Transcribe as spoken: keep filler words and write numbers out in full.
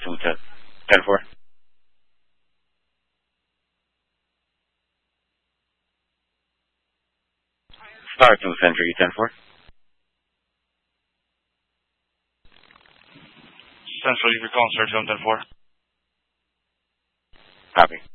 two to ten four. Star two Century ten four. Central, you can call Star two ten four. Copy.